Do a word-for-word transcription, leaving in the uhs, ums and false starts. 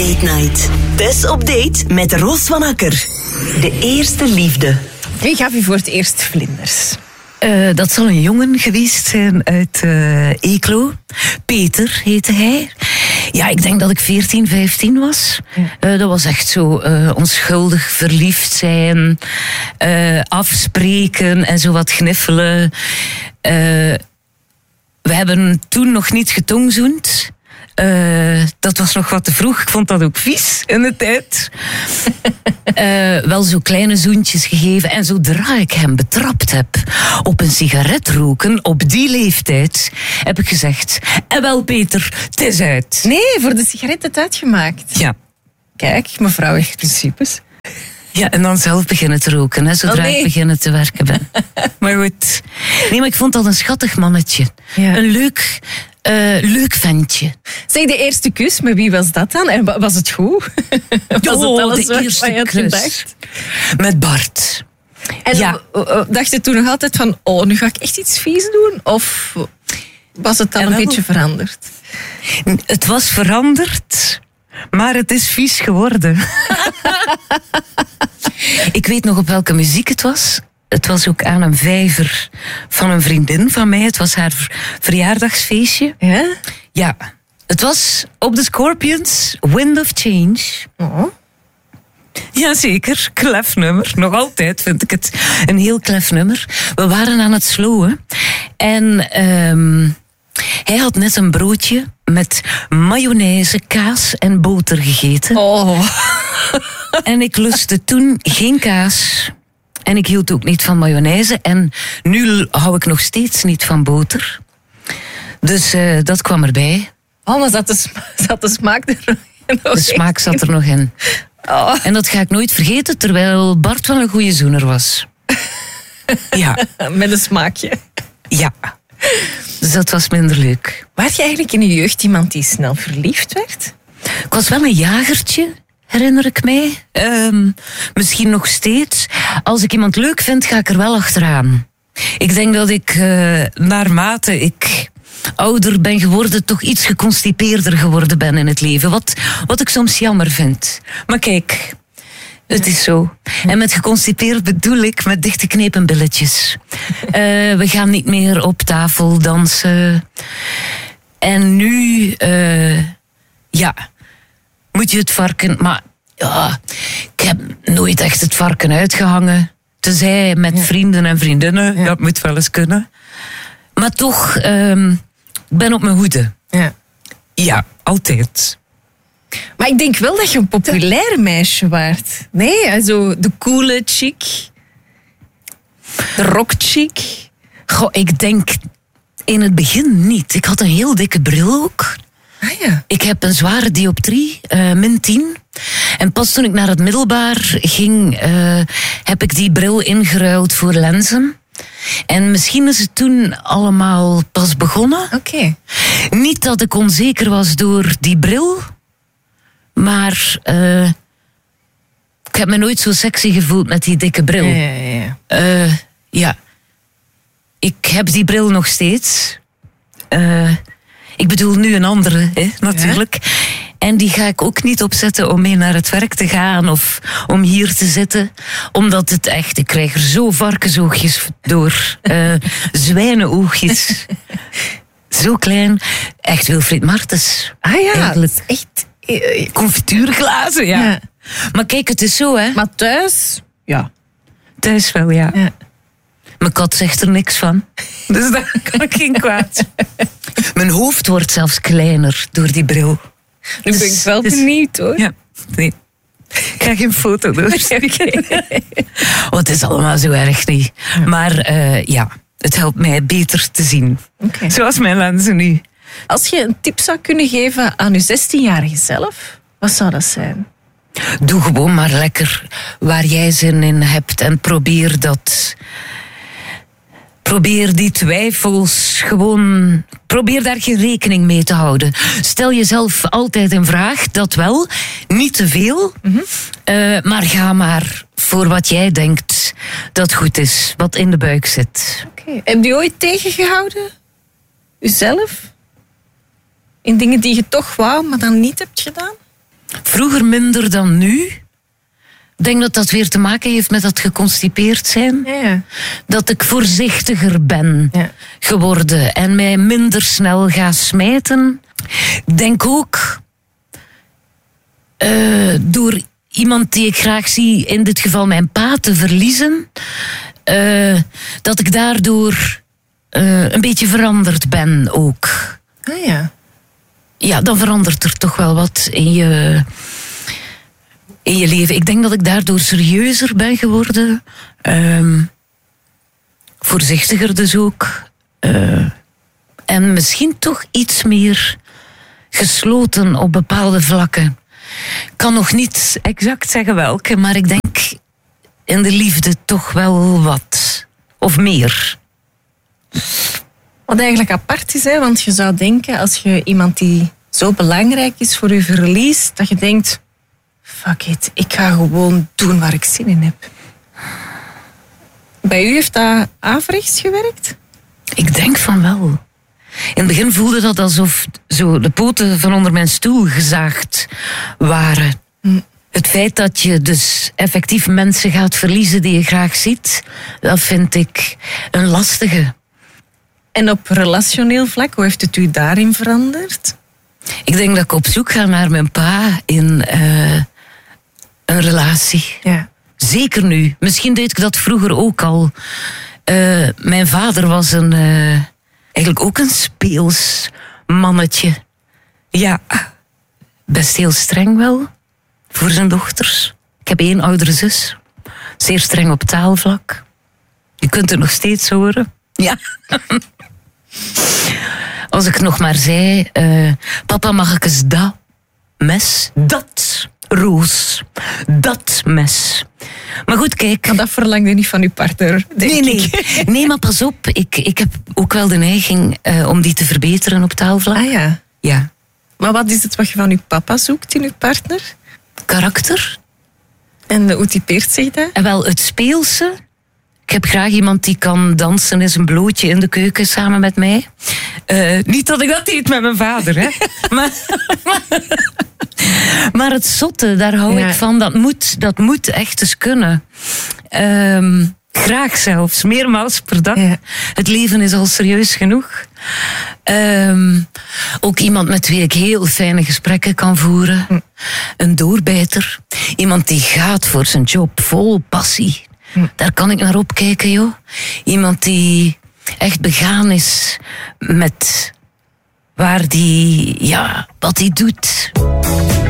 Date Night. Dus op date met Roos van Akker. De eerste liefde. Wie gaf u voor het eerst vlinders? Uh, dat zal een jongen geweest zijn uit uh, Eeklo. Peter heette hij. Ja, ik denk dat ik veertien, vijftien was. Ja. Uh, dat was echt zo uh, onschuldig verliefd zijn. Uh, afspreken en zo wat gniffelen. Uh, we hebben toen nog niet getongzoend. Uh, dat was nog wat te vroeg. Ik vond dat ook vies in de tijd. uh, wel zo kleine zoentjes gegeven. En zodra ik hem betrapt heb op een sigaret roken, op die leeftijd, heb ik gezegd: en wel Peter, het is uit. Nee, voor de sigaret het uitgemaakt. Ja. Kijk, mevrouw heeft principes. Ja, en dan zelf beginnen te roken, hè, zodra oh, nee. ik beginnen te werken ben. Maar goed. Nee, maar ik vond dat een schattig mannetje. Ja. Een leuk... Uh, leuk ventje. Zeg, de eerste kus, met wie was dat dan? En was het goed? was oh, het alles de wat, eerste wat je had kus. gedacht? Met Bart. En ja. dacht je toen nog altijd van, oh, nu ga ik echt iets vies doen? Of was het dan en een wel, beetje veranderd? Het was veranderd, maar het is vies geworden. Ik weet nog op welke muziek het was. Het was ook aan een vijver van een vriendin van mij. Het was haar verjaardagsfeestje. Ja? Ja. Het was op de Scorpions, Wind of Change. Oh. Jazeker, klef nummer. Nog altijd vind ik het een heel klef nummer. We waren aan het slowen. En um, hij had net een broodje met mayonaise, kaas en boter gegeten. Oh. En ik lustte toen geen kaas. En ik hield ook niet van mayonaise. En nu hou ik nog steeds niet van boter. Dus uh, dat kwam erbij. Oh, maar zat de, sma- zat de smaak er nog De smaak in? Zat er nog in. Oh. En dat ga ik nooit vergeten, terwijl Bart wel een goede zoener was. Ja. Met een smaakje. Ja. Dus dat was minder leuk. Was je eigenlijk in je jeugd iemand die snel verliefd werd? Ik was wel een jagertje. Herinner ik mij. Um, misschien nog steeds. Als ik iemand leuk vind, ga ik er wel achteraan. Ik denk dat ik, uh, naarmate ik ouder ben geworden, toch iets geconstipeerder geworden ben in het leven. Wat, wat ik soms jammer vind. Maar kijk, het is zo. En met geconstipeerd bedoel ik met dichtgeknepen billetjes. Uh, we gaan niet meer op tafel dansen. En nu, uh, ja... moet je het varken... Maar ja, ik heb nooit echt het varken uitgehangen. Tenzij met ja. vrienden en vriendinnen. Ja. Dat moet wel eens kunnen. Maar toch, um, ik ben op mijn hoede. Ja. Ja, altijd. Maar ik denk wel dat je een populair meisje waart. Nee, zo de coole chick. De rock chick. Goh, ik denk in het begin niet. Ik had een heel dikke bril ook. Ah, ja. Ik heb een zware dioptrie, uh, min tien. En pas toen ik naar het middelbaar ging, uh, heb ik die bril ingeruild voor lenzen. En misschien is het toen allemaal pas begonnen. Oké. Okay. Niet dat ik onzeker was door die bril, maar uh, ik heb me nooit zo sexy gevoeld met die dikke bril. Ja, ja, ja. Uh, ja. Ik heb die bril nog steeds. Uh, Ik bedoel nu een andere, hè, natuurlijk. Ja? En die ga ik ook niet opzetten om mee naar het werk te gaan of om hier te zitten. Omdat het echt, ik krijg er zo varkensoogjes door. Uh, zwijnenoogjes. Zo klein. Echt Wilfried Martens. Ah ja, eigenlijk. Echt. Confituurglazen, ja. ja. Maar kijk, het is zo, hè. Maar thuis? Ja. Thuis wel, ja. ja. Mijn kat zegt er niks van. Dus daar kan ik geen kwaad. Mijn hoofd wordt zelfs kleiner door die bril. Nu dus, ben ik wel dus, benieuwd, hoor. Ja, nee. Ik ga geen foto doorsturen. Oh, het is allemaal zo erg niet. Ja. Maar uh, ja, het helpt mij beter te zien. Okay. Zoals mijn lenzen nu. Als je een tip zou kunnen geven aan je zestienjarige zelf, wat zou dat zijn? Doe gewoon maar lekker waar jij zin in hebt en probeer dat... Probeer die twijfels gewoon... Probeer daar geen rekening mee te houden. Stel jezelf altijd een vraag, dat wel. Niet te veel. Mm-hmm. Uh, maar ga maar voor wat jij denkt dat goed is. Wat in de buik zit. Okay. Heb je ooit tegengehouden? Uzelf? In dingen die je toch wou, maar dan niet hebt gedaan? Vroeger minder dan nu. Ik denk dat dat weer te maken heeft met dat geconstipeerd zijn. Ja, ja. Dat ik voorzichtiger ben Ja. geworden en mij minder snel ga smijten. Ik denk ook uh, door iemand die ik graag zie, in dit geval mijn pa, te verliezen, uh, dat ik daardoor uh, een beetje veranderd ben ook. Ah ja. Ja, dan verandert er toch wel wat in je, in je leven. Ik denk dat ik daardoor serieuzer ben geworden. Um, voorzichtiger dus ook. Uh, en misschien toch iets meer gesloten op bepaalde vlakken. Ik kan nog niet exact zeggen welke, maar ik denk in de liefde toch wel wat. Of meer. Wat eigenlijk apart is, hè, want je zou denken, als je iemand die zo belangrijk is voor je verliest, dat je denkt, fuck it, ik ga gewoon doen waar ik zin in heb. Bij u heeft dat averechts gewerkt? Ik denk van wel. In het begin voelde dat alsof zo de poten van onder mijn stoel gezaagd waren. Hm. Het feit dat je dus effectief mensen gaat verliezen die je graag ziet, dat vind ik een lastige. En op relationeel vlak, hoe heeft het u daarin veranderd? Ik denk dat ik op zoek ga naar mijn pa in uh, een relatie. Ja. Zeker nu. Misschien deed ik dat vroeger ook al. Uh, mijn vader was een, uh, eigenlijk ook een speels mannetje. Ja, best heel streng wel. Voor zijn dochters. Ik heb één oudere zus. Zeer streng op taalvlak. Je kunt het nog steeds horen. Ja. Als ik nog maar zei, uh, papa, mag ik eens dat mes? Dat roos. Dat mes. Maar goed, kijk. Maar dat verlangde niet van uw partner, denk nee, nee. ik. Nee, maar pas op. Ik, ik heb ook wel de neiging uh, om die te verbeteren op taalvlak. Ah ja. Ja. Maar wat is het wat je van uw papa zoekt in uw partner? Karakter. En hoe typeert zich dat? En wel het speelse. Ik heb graag iemand die kan dansen in zijn blootje in de keuken samen met mij. Uh, niet dat ik dat deed met mijn vader, hè. maar, maar het zotte, daar hou Ja. ik van. Dat moet, dat moet echt eens kunnen. Um, graag zelfs, meermaals per dag. Ja. Het leven is al serieus genoeg. Um, ook iemand met wie ik heel fijne gesprekken kan voeren. Hm. Een doorbijter. Iemand die gaat voor zijn job, vol passie. Hm. Daar kan ik naar opkijken, joh. Iemand die echt begaan is met waar die, ja, wat hij doet.